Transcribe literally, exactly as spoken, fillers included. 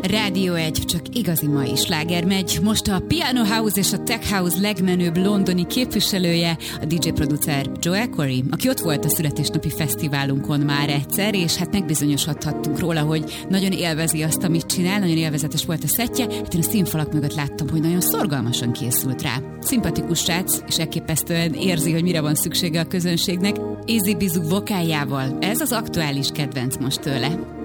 Rádió egy, csak igazi mai sláger megy. Most a Piano House és a Tech House legmenőbb londoni képviselője, a dé dzsé producer Joel Corry, aki ott volt a születésnapi fesztiválunkon már egyszer, és hát megbizonyosodhattunk róla, hogy nagyon élvezi azt, amit csinál, nagyon élvezetes volt a szettje. Hát én a színfalak mögött láttam, hogy nagyon szorgalmasan készült rá. Szimpatikus srác, és elképesztően érzi, hogy mire van szüksége a közönségnek. Easy Bizug vokáljával. Ez az aktuális kedvenc most tőle.